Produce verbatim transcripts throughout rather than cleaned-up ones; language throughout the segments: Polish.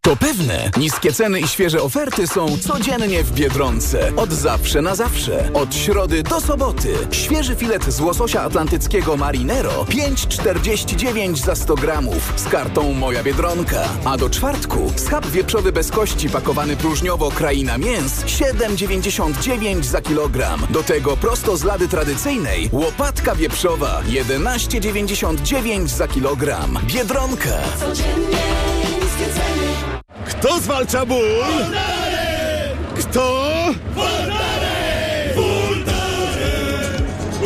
To pewne. Niskie ceny i świeże oferty są codziennie w Biedronce. Od zawsze na zawsze. Od środy do soboty. Świeży filet z łososia atlantyckiego Marinero pięć czterdzieści dziewięć za sto gramów z kartą Moja Biedronka. A do czwartku schab wieprzowy bez kości pakowany próżniowo Kraina Mięs siedem dziewięćdziesiąt dziewięć za kilogram. Do tego prosto z lady tradycyjnej łopatka wieprzowa jedenaście dziewięćdziesiąt dziewięć za kilogram. Biedronka. Codziennie niskie ceny. Kto zwalcza ból? Voltaren! Kto? Voltaren! Voltaren!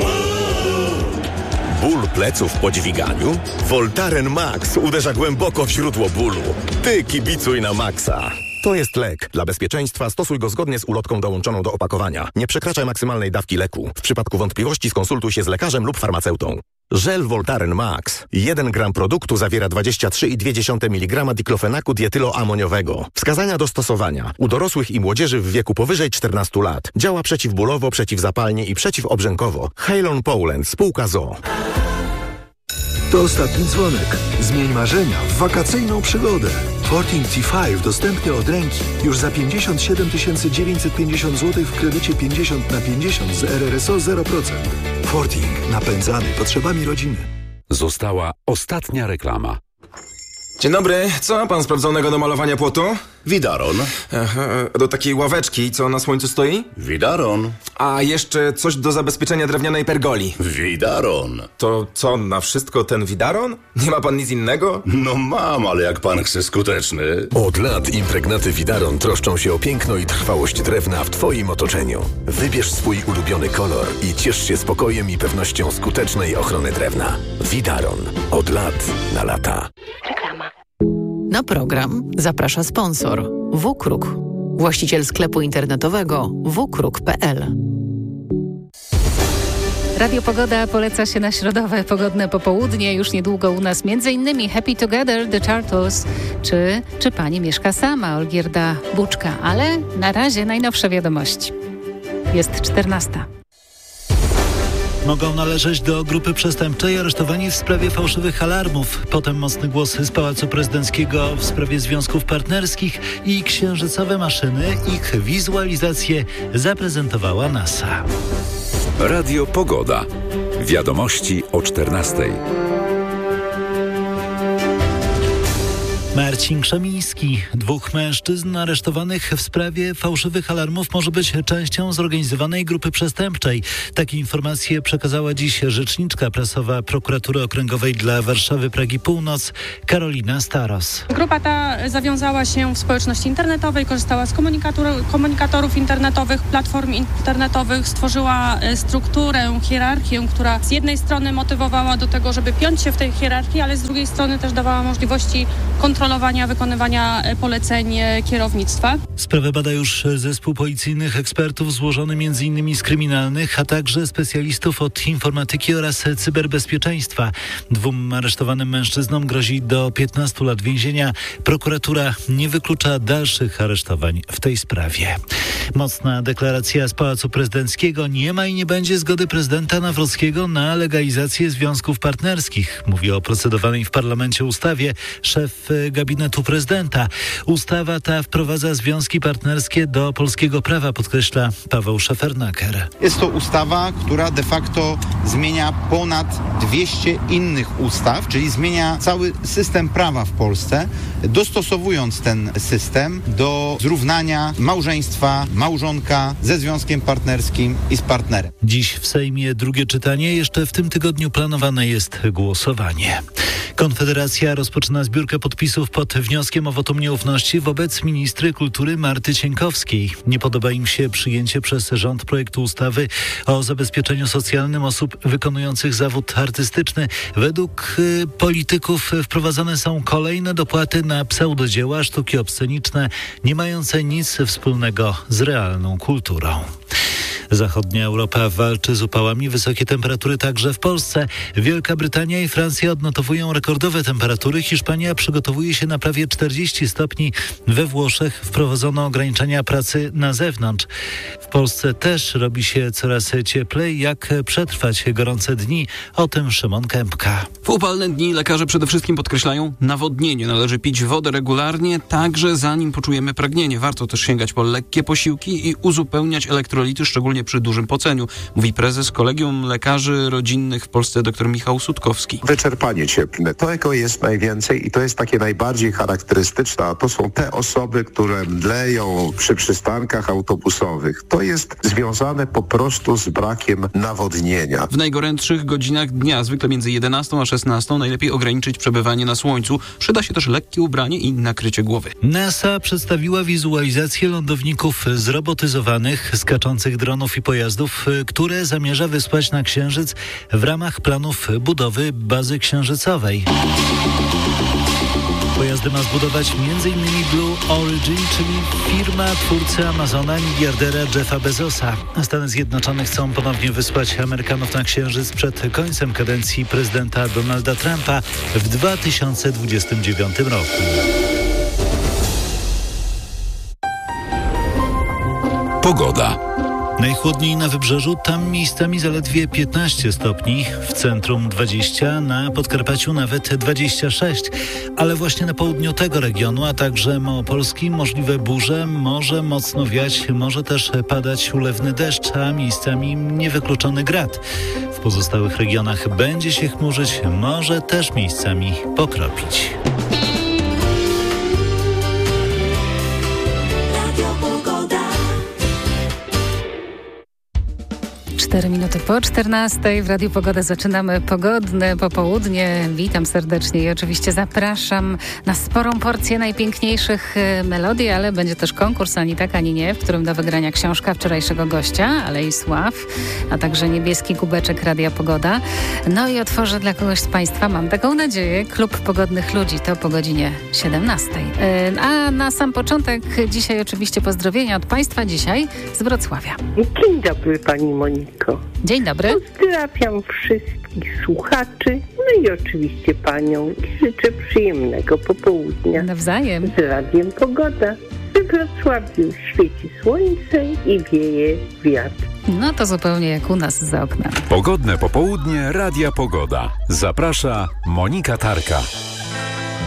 Ból pleców po dźwiganiu? Voltaren Max uderza głęboko w źródło bólu. Ty kibicuj na maksa. To jest lek. Dla bezpieczeństwa stosuj go zgodnie z ulotką dołączoną do opakowania. Nie przekraczaj maksymalnej dawki leku. W przypadku wątpliwości skonsultuj się z lekarzem lub farmaceutą. Żel Voltaren Max. jeden gram produktu zawiera dwadzieścia trzy i dwie dziesiąte miligrama diklofenaku dietyloamoniowego. Wskazania do stosowania. U dorosłych i młodzieży w wieku powyżej czternastu lat. Działa przeciwbólowo, przeciwzapalnie i przeciwobrzękowo. Halon Poland, spółka z o o. To ostatni dzwonek. Zmień marzenia w wakacyjną przygodę. Forting T pięć dostępny od ręki już za pięćdziesiąt siedem tysięcy dziewięćset pięćdziesiąt złotych w kredycie pięćdziesiąt na pięćdziesiąt z R R S O zero procent. Forting. Napędzany potrzebami rodziny. Została ostatnia reklama. Dzień dobry, co ma pan sprawdzonego do malowania płotu? Widaron. Aha, do takiej ławeczki, co na słońcu stoi? Widaron. A jeszcze coś do zabezpieczenia drewnianej pergoli. Widaron. To co, na wszystko ten Widaron? Nie ma pan nic innego? No mam, ale jak pan chce skuteczny. Od lat impregnaty Widaron troszczą się o piękno i trwałość drewna w twoim otoczeniu. Wybierz swój ulubiony kolor i ciesz się spokojem i pewnością skutecznej ochrony drewna. Widaron. Od lat na lata. Reklama. Na program zaprasza sponsor WKRUK, właściciel sklepu internetowego w k r u k kropka p l. Radio Pogoda poleca się na środowe pogodne popołudnie. Już niedługo u nas m.in. Happy Together, The Turtles, czy Czy pani mieszka sama, Olgierda Buczka. Ale na razie najnowsze wiadomości. Jest czternasta. Mogą należeć do grupy przestępczej aresztowani w sprawie fałszywych alarmów. Potem mocny głos z Pałacu Prezydenckiego w sprawie związków partnerskich i księżycowe maszyny. Ich wizualizację zaprezentowała NASA. Radio Pogoda. Wiadomości o czternastej. Marcin Krzemiński. Dwóch mężczyzn aresztowanych w sprawie fałszywych alarmów może być częścią zorganizowanej grupy przestępczej. Takie informacje przekazała dziś rzeczniczka prasowa Prokuratury Okręgowej dla Warszawy Pragi Północ Karolina Staros. Grupa ta zawiązała się w społeczności internetowej, korzystała z komunikatorów internetowych, platform internetowych, stworzyła strukturę, hierarchię, która z jednej strony motywowała do tego, żeby piąć się w tej hierarchii, ale z drugiej strony też dawała możliwości kontroli wykonywania poleceń kierownictwa. Sprawę bada już zespół policyjnych ekspertów złożony m.in. z kryminalnych, a także specjalistów od informatyki oraz cyberbezpieczeństwa. Dwóm aresztowanym mężczyznom grozi do piętnastu lat więzienia. Prokuratura nie wyklucza dalszych aresztowań w tej sprawie. Mocna deklaracja z Pałacu Prezydenckiego. Nie ma i nie będzie zgody prezydenta Nawrockiego na legalizację związków partnerskich. Mówi o procedowanej w parlamencie ustawie szef gabinetu prezydenta. Ustawa ta wprowadza związki partnerskie do polskiego prawa, podkreśla Paweł Szefernaker. Jest to ustawa, która de facto zmienia ponad dwieście innych ustaw, czyli zmienia cały system prawa w Polsce, dostosowując ten system do zrównania małżeństwa, małżonka ze związkiem partnerskim i z partnerem. Dziś w Sejmie drugie czytanie. Jeszcze w tym tygodniu planowane jest głosowanie. Konfederacja rozpoczyna zbiórkę podpisów pod wnioskiem o wotum nieufności wobec ministry kultury Marty Cienkowskiej. Nie podoba im się przyjęcie przez rząd projektu ustawy o zabezpieczeniu socjalnym osób wykonujących zawód artystyczny. Według y, polityków wprowadzane są kolejne dopłaty na pseudodzieła, sztuki obsceniczne, nie mające nic wspólnego z realną kulturą. Zachodnia Europa walczy z upałami, wysokie temperatury także w Polsce. Wielka Brytania i Francja odnotowują rekordowe temperatury. Hiszpania przygotowuje się na prawie czterdzieści stopni. We Włoszech wprowadzono ograniczenia pracy na zewnątrz. W Polsce też robi się coraz cieplej. Jak przetrwać gorące dni? O tym Szymon Kępka. W upalne dni lekarze przede wszystkim podkreślają nawodnienie. Należy pić wodę regularnie, także zanim poczujemy pragnienie. Warto też sięgać po lekkie posiłki i uzupełniać elektrolity, szczególnie przy dużym poceniu, mówi prezes Kolegium Lekarzy Rodzinnych w Polsce dr Michał Sutkowski. Wyczerpanie cieplne, tego jest najwięcej i to jest takie najbardziej charakterystyczne, a to są te osoby, które mdleją przy przystankach autobusowych. To jest związane po prostu z brakiem nawodnienia. W najgorętszych godzinach dnia, zwykle między jedenastą a szesnastą, najlepiej ograniczyć przebywanie na słońcu. Przyda się też lekkie ubranie i nakrycie głowy. NASA przedstawiła wizualizację lądowników zrobotyzowanych, skaczących dronów i pojazdów, które zamierza wysłać na Księżyc w ramach planów budowy bazy księżycowej. Pojazdy ma zbudować m.in. Blue Origin, czyli firma twórcy Amazona, miliardera Jeffa Bezosa. Stany Zjednoczone chcą ponownie wysłać Amerykanów na Księżyc przed końcem kadencji prezydenta Donalda Trumpa w dwa tysiące dwudziestym dziewiątym roku. Pogoda. Najchłodniej na wybrzeżu, tam miejscami zaledwie piętnaście stopni, w centrum dwadzieścia, na Podkarpaciu nawet dwadzieścia sześć, ale właśnie na południu tego regionu, a także Małopolski możliwe burze, może mocno wiać, może też padać ulewny deszcz, a miejscami niewykluczony grad. W pozostałych regionach będzie się chmurzyć, może też miejscami pokropić. Cztery minuty po czternastej w Radiu Pogoda zaczynamy pogodne popołudnie. Witam serdecznie i oczywiście zapraszam na sporą porcję najpiękniejszych melodii, ale będzie też konkurs Ani tak, ani nie, w którym do wygrania książka wczorajszego gościa, Alei Sław, a także niebieski kubeczek Radia Pogoda. No i otworzę dla kogoś z Państwa, mam taką nadzieję, Klub Pogodnych Ludzi, to po godzinie siedemnastej. A na sam początek dzisiaj oczywiście pozdrowienia od Państwa, dzisiaj z Wrocławia. Dzień dobry Pani Moniko. Dzień dobry. Pozdrawiam wszystkich słuchaczy, no i oczywiście Panią i życzę przyjemnego popołudnia. Nawzajem. Z Radiem Pogoda. We Wrocławiu świeci słońce i wieje wiatr. No to zupełnie jak u nas za oknem. Pogodne popołudnie Radia Pogoda. Zaprasza Monika Tarka.